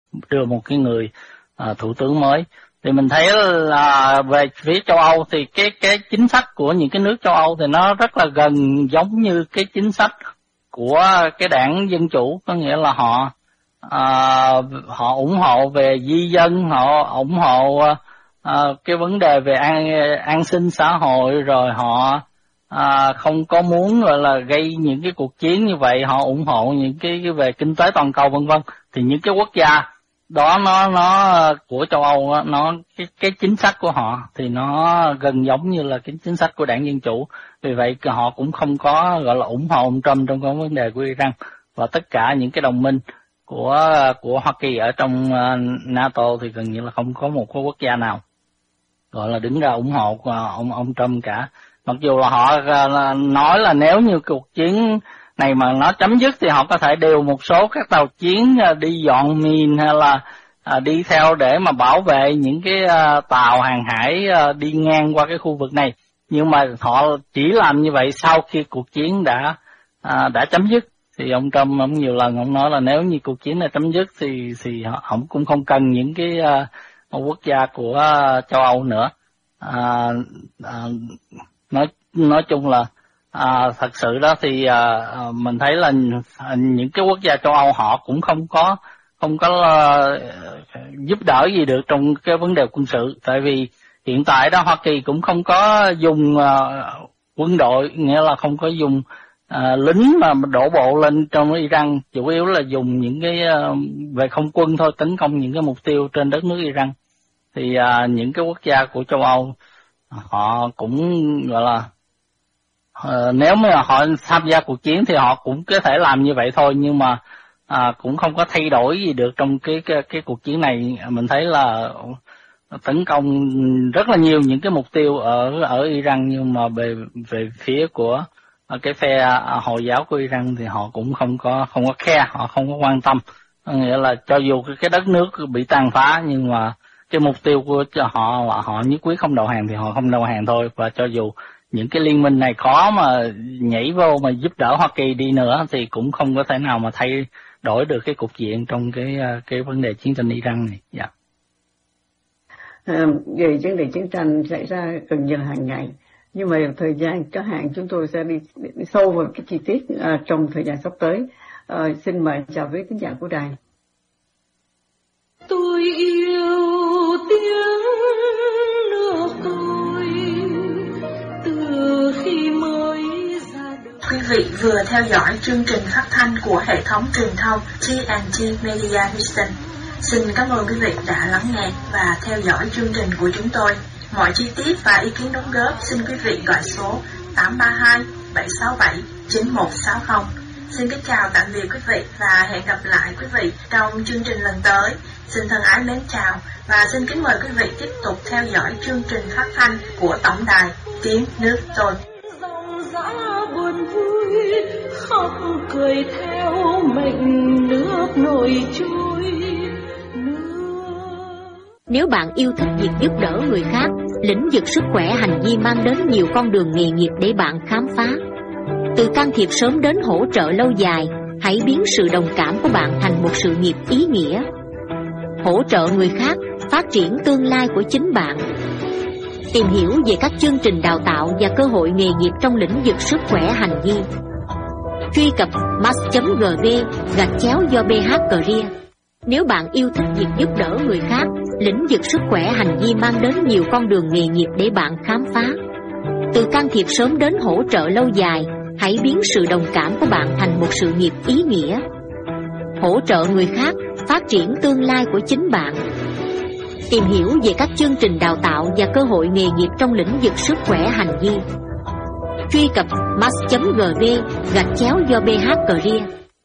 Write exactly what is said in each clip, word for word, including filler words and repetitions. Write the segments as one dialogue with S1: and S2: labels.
S1: đưa một cái người uh, thủ tướng mới. Thì mình thấy là về phía châu Âu thì cái cái chính sách của những cái nước châu Âu thì nó rất là gần giống như cái chính sách của cái đảng Dân Chủ, có nghĩa là họ à, họ ủng hộ về di dân, họ ủng hộ à, cái vấn đề về an an sinh xã hội, rồi họ à, không có muốn gọi là gây những cái cuộc chiến như vậy, họ ủng hộ những cái, cái về kinh tế toàn cầu vân vân. Thì những cái quốc gia đó nó nó của châu Âu nó cái cái chính sách của họ thì nó gần giống như là cái chính sách của đảng Dân Chủ. Vì vậy họ cũng không có gọi là ủng hộ ông Trump trong cái vấn đề của Iran, và tất cả những cái đồng minh của của Hoa Kỳ ở trong NATO thì gần như là không có một cái quốc gia nào gọi là đứng ra ủng hộ ông ông Trump cả. Mặc dù là họ nói là nếu như cuộc chiến này mà nó chấm dứt thì họ có thể điều một số các tàu chiến đi dọn mìn hay là đi theo để mà bảo vệ những cái tàu hàng hải đi ngang qua cái khu vực này. Nhưng mà họ chỉ làm như vậy sau khi cuộc chiến đã đã chấm dứt. Thì ông Trump ông nhiều lần ông nói là nếu như cuộc chiến này chấm dứt thì thì ông cũng không cần những cái uh, quốc gia của uh, châu Âu nữa. À, à, nói nói chung là à, thật sự đó thì à, mình thấy là những cái quốc gia châu Âu họ cũng không có không có uh, giúp đỡ gì được trong cái vấn đề quân sự, tại vì hiện tại đó Hoa Kỳ cũng không có dùng uh, quân đội, nghĩa là không có dùng À, lính mà đổ bộ lên trong Iran, chủ yếu là dùng những cái uh, về không quân thôi, tấn công những cái mục tiêu trên đất nước Iran. Thì uh, những cái quốc gia của châu Âu họ cũng gọi là uh, nếu mà họ tham gia cuộc chiến thì họ cũng có thể làm như vậy thôi, nhưng mà uh, cũng không có thay đổi gì được trong cái cái, cái cuộc chiến này. Mình thấy là tấn công rất là nhiều những cái mục tiêu ở ở Iran, nhưng mà về về phía của cái phe Hồi giáo của Iran thì họ cũng không có không có care, họ không có quan tâm. Nghĩa là cho dù cái đất nước bị tàn phá nhưng mà cái mục tiêu của họ là họ nhất quyết không đầu hàng thì họ không đầu hàng thôi. Và cho dù những cái liên minh này khó mà nhảy vô mà giúp đỡ Hoa Kỳ đi nữa thì cũng không có thể nào mà thay đổi được cái cục diện trong cái cái vấn đề chiến tranh Iran này. Dạ.
S2: À, về vấn đề chiến tranh xảy ra gần như hàng ngày. Nhưng mà thời gian có hạn, chúng tôi sẽ đi, đi sâu vào cái chi tiết uh, trong thời gian sắp tới. Uh, xin mời chào với khán giả của đài.
S3: Tôi yêu tiếng nước tôi từ khi mới ra đời.
S4: Quý vị vừa theo dõi chương trình phát thanh của hệ thống truyền thông T and T Media Houston. Xin cảm ơn quý vị đã lắng nghe và theo dõi chương trình của chúng tôi. Mọi chi tiết và ý kiến đóng góp xin quý vị gọi số tám ba hai bảy sáu bảy chín một sáu không. Xin kính chào tạm biệt quý vị và hẹn gặp lại quý vị trong chương trình lần tới. Xin thân ái mến chào và xin kính mời quý vị tiếp tục theo dõi chương trình phát thanh của tổng đài Tiếng Nước Tôi.
S3: Dòng dã buồn vui khóc cười theo mệnh nước nổi trôi.
S5: Nếu bạn yêu thích việc giúp đỡ người khác, lĩnh vực sức khỏe hành vi mang đến nhiều con đường nghề nghiệp để bạn khám phá. Từ can thiệp sớm đến hỗ trợ lâu dài, hãy biến sự đồng cảm của bạn thành một sự nghiệp ý nghĩa. Hỗ trợ người khác, phát triển tương lai của chính bạn. Tìm hiểu về các chương trình đào tạo và cơ hội nghề nghiệp trong lĩnh vực sức khỏe hành vi. Truy cập mas chấm gv gạch chéo do bê hát Career. Nếu bạn yêu thích việc giúp đỡ người khác, lĩnh vực sức khỏe hành vi mang đến nhiều con đường nghề nghiệp để bạn khám phá. Từ can thiệp sớm đến hỗ trợ lâu dài, hãy biến sự đồng cảm của bạn thành một sự nghiệp ý nghĩa. Hỗ trợ người khác, phát triển tương lai của chính bạn. Tìm hiểu về các chương trình đào tạo và cơ hội nghề nghiệp trong lĩnh vực sức khỏe hành vi. Truy cập mas chấm gv gạch chéo do bê hát Career.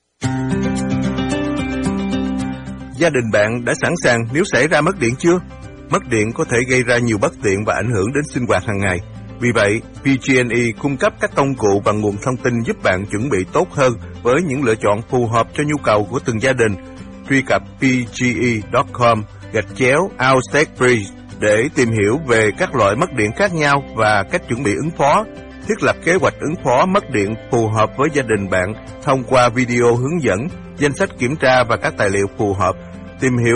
S6: Gia đình bạn đã sẵn sàng nếu xảy ra mất điện chưa? Mất điện có thể gây ra nhiều bất tiện và ảnh hưởng đến sinh hoạt hàng ngày. Vì vậy, pê giê and e cung cấp các công cụ và nguồn thông tin giúp bạn chuẩn bị tốt hơn với những lựa chọn phù hợp cho nhu cầu của từng gia đình. Truy cập p g e chấm com gạch chéo outtake bridge để tìm hiểu về các loại mất điện khác nhau và cách chuẩn bị ứng phó. Thiết lập kế hoạch ứng phó mất điện phù hợp với gia đình bạn thông qua video hướng dẫn, danh sách kiểm tra và các tài liệu phù hợp. Tìm hiểu